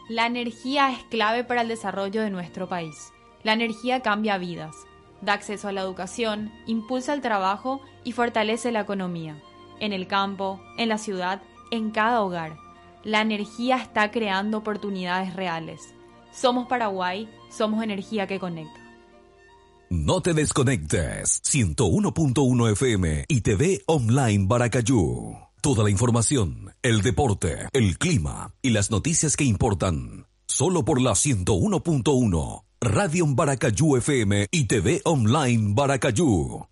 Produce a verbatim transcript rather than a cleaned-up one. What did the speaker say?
La energía es clave para el desarrollo de nuestro país. La energía cambia vidas, da acceso a la educación, impulsa el trabajo y fortalece la economía. En el campo, en la ciudad, en cada hogar. La energía está creando oportunidades reales. Somos Paraguay, somos energía que conecta. No te desconectes. ciento uno punto uno F M y T V Online Baracayú. Toda la información, el deporte, el clima y las noticias que importan. Solo por la ciento uno punto uno. Radio Baracayú F M y T V Online Baracayú.